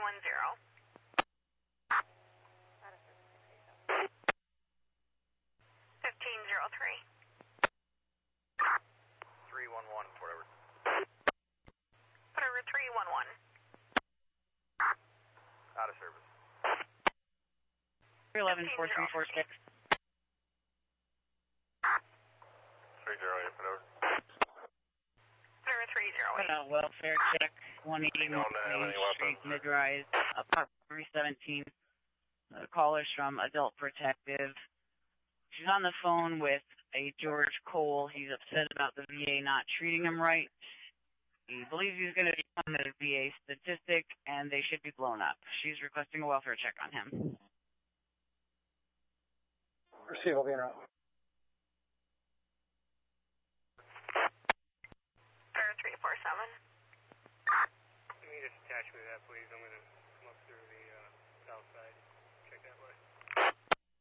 1503. 311, whatever. Whatever, 311. Out of service. 311-4346. 308, whatever. Whatever, 308. Welfare check, 180 North Main Street, mid-rise, apartment 317. The caller's from Adult Protective. She's on the phone with a George Cole. He's upset about the VA not treating him right. He believes he's going to become a VA statistic, and they should be blown up. She's requesting a welfare check on him. Receive, will be interrupted. 347. Give me this attachment of that, please. I'm going to